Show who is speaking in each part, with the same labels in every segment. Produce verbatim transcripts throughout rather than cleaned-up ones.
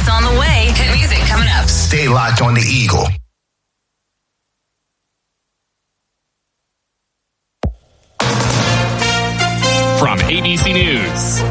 Speaker 1: Guests on the way. Hit music coming up.
Speaker 2: Stay locked on the Eagle.
Speaker 3: From A B C News,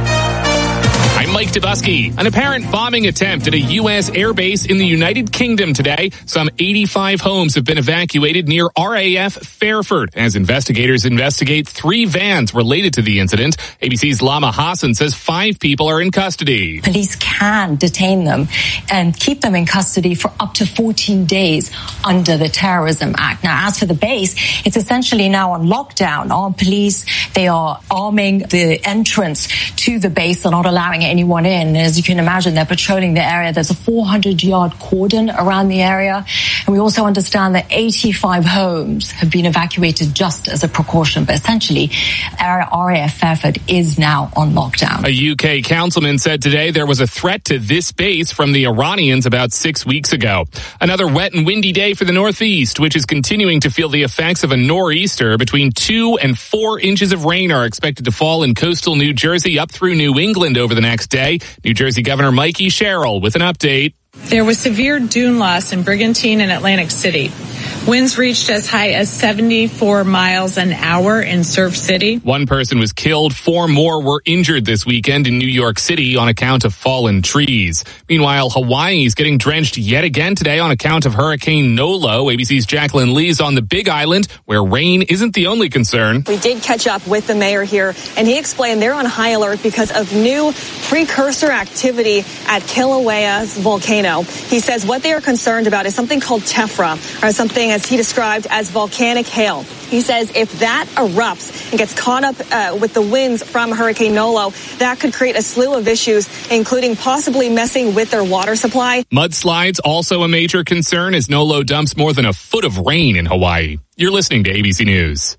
Speaker 3: I'm Mike Dubusky. An apparent bombing attempt at a U S airbase in the United Kingdom today. Some eighty-five homes have been evacuated near R A F Fairford as investigators investigate three vans related to the incident. A B C's Lama Hassan says five people are in custody.
Speaker 4: Police can detain them and keep them in custody for up to fourteen days under the Terrorism Act. Now, as for the base, it's essentially now on lockdown. Armed police, they are arming the entrance to the base. They're not allowing anyone in. And as you can imagine, they're patrolling the area. There's a four hundred yard cordon around the area. And we also understand that eighty-five homes have been evacuated just as a precaution. But essentially, R A F Fairford is now on lockdown.
Speaker 3: A U K councilman said today there was a threat to this base from the Iranians about six weeks ago. Another wet and windy day for the Northeast, which is continuing to feel the effects of a nor'easter. Between two and four inches of rain are expected to fall in coastal New Jersey up through New England over the next day. New Jersey Governor Mikey Sherrill with an update.
Speaker 5: There was severe dune loss in Brigantine and Atlantic City. Winds reached as high as seventy-four miles an hour in Surf City.
Speaker 3: One person was killed. Four more were injured this weekend in New York City on account of fallen trees. Meanwhile, Hawaii is getting drenched yet again today on account of Hurricane Nolo. A B C's Jacqueline Lee's on the Big Island, where rain isn't the only concern.
Speaker 6: We did catch up with the mayor here, and he explained they're on high alert because of new precursor activity at Kilauea's volcano. He says what they are concerned about is something called tephra, or something as he described as volcanic hail. He says if that erupts and gets caught up uh, with the winds from Hurricane Nolo, that could create a slew of issues, including possibly messing with their water supply.
Speaker 3: Mudslides also a major concern as Nolo dumps more than a foot of rain in Hawaii. You're listening to A B C News.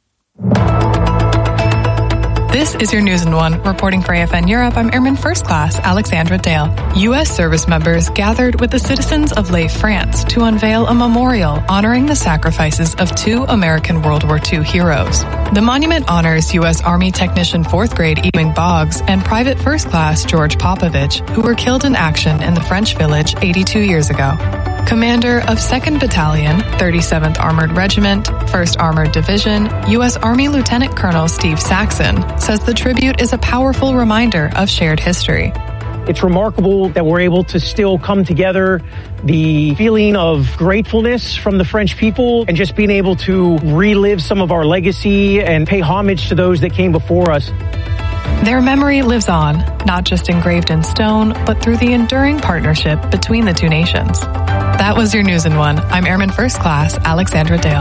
Speaker 7: This is your News in One. Reporting for A F N Europe, I'm Airman First Class Alexandra Dale. U S service members gathered with the citizens of Leigh, France to unveil a memorial honoring the sacrifices of two American World War Two heroes. The monument honors U S Army Technician fourth grade Ewing Boggs and Private First Class George Popovich, who were killed in action in the French village eighty-two years ago. Commander of second Battalion, thirty-seventh Armored Regiment, first Armored Division, U S Army Lieutenant Colonel Steve Saxon, says the tribute is a powerful reminder of shared history.
Speaker 8: It's remarkable that we're able to still come together, the feeling of gratefulness from the French people, and just being able to relive some of our legacy and pay homage to those that came before us.
Speaker 7: Their memory lives on, not just engraved in stone, but through the enduring partnership between the two nations. That was your News in One. I'm Airman First Class Alexandra Dale.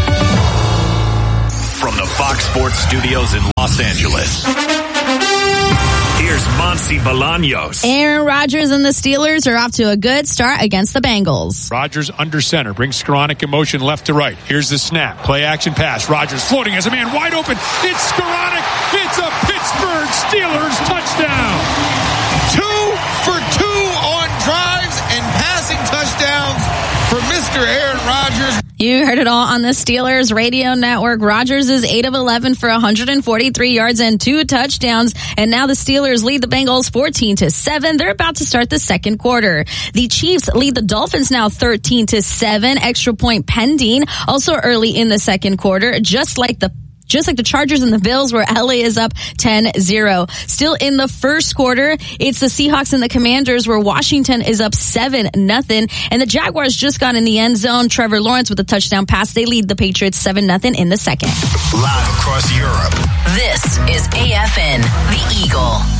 Speaker 9: From the Fox Sports Studios in Los Angeles, here's Monty Bolaños.
Speaker 10: Aaron Rodgers and the Steelers are off to a good start against the Bengals.
Speaker 11: Rodgers under center, brings Skoranek in motion left to right. Here's the snap, play action pass. Rodgers floating as a man wide open. It's Skoranek. It's a Pittsburgh Steelers touchdown.
Speaker 12: Two for two on drives and passing touchdowns for Mister Aaron Rodgers.
Speaker 10: You heard it all on the Steelers radio network. Rodgers is eight of eleven for one hundred forty-three yards and two touchdowns. And now the Steelers lead the Bengals fourteen to seven. They're about to start the second quarter. The Chiefs lead the Dolphins now thirteen to seven. Extra point pending. Also early in the second quarter, just like the Just like the Chargers and the Bills, where L A is up ten zero. Still in the first quarter, it's the Seahawks and the Commanders, where Washington is up seven nothing. And the Jaguars just got in the end zone. Trevor Lawrence with a touchdown pass. They lead the Patriots seven nothing in the second.
Speaker 2: Live across Europe.
Speaker 1: This is A F N, The Eagle.